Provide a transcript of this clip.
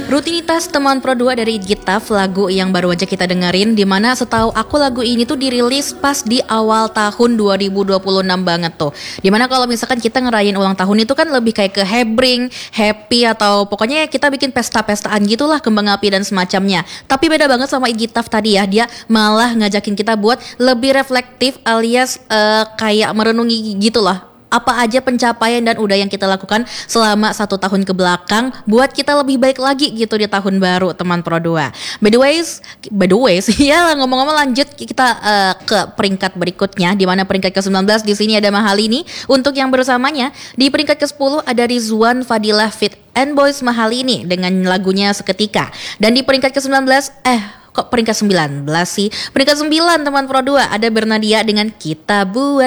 Rutinitas teman Pro 2 dari Gitaf, lagu yang baru aja kita dengerin, dimana setahu aku lagu ini tuh dirilis pas di awal tahun 2026 banget tuh. Dimana kalau misalkan kita ngerayain ulang tahun itu kan lebih kayak ke hebring, happy, atau pokoknya kita bikin pesta-pestaan gitulah, kembang api dan semacamnya. Tapi beda banget sama Gitaf tadi ya, dia malah ngajakin kita buat lebih reflektif alias kayak merenungi gitu loh, apa aja pencapaian dan udah yang kita lakukan selama 1 tahun ke belakang buat kita lebih baik lagi gitu di tahun baru teman Pro 2. By the ways ya, ngomong-ngomong lanjut kita ke peringkat berikutnya, di mana peringkat ke-19 di sini ada Mahalini. Untuk yang bersamanya di peringkat ke-10 ada Rizwan Fadilah Fit and Boys Mahalini dengan lagunya Seketika. Dan di peringkat ke-19 kok peringkat 19 sih? Peringkat 9 teman Pro 2 ada Bernadia dengan Kita Buat